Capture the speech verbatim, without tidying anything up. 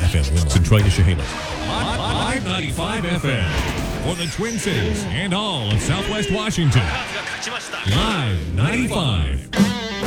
F M Centralia Chehalis. Live ninety-five F M for the Twin Cities and all of Southwest Washington. Live ninety-five.